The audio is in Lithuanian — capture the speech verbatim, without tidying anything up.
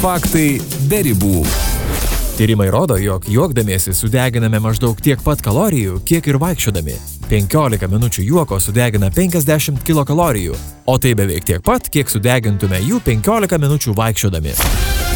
Faktai be ribų. Tyrimai rodo, jog juokdamiesi sudeginame maždaug tiek pat kalorijų, kiek ir vaikščiodami. penkiolika minučių juoko sudegina penkiasdešimt kilokalorijų, o tai beveik tiek pat, kiek sudegintume jų penkiolika minučių vaikščiodami.